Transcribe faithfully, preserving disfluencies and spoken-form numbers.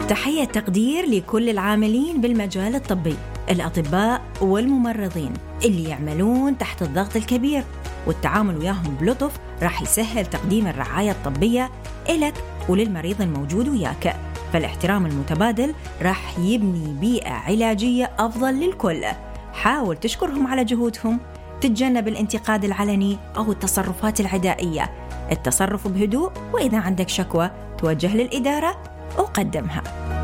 تحية تقدير لكل العاملين بالمجال الطبي، الأطباء والممرضين اللي يعملون تحت الضغط الكبير، والتعامل وياهم بلطف راح يسهل تقديم الرعاية الطبية إلك وللمريض الموجود وياك. فالاحترام المتبادل راح يبني بيئة علاجية أفضل للكل. حاول تشكرهم على جهودهم، تتجنب الانتقاد العلني أو التصرفات العدائية. التصرف بهدوء، وإذا عندك شكوى توجه للإدارة وقدمها.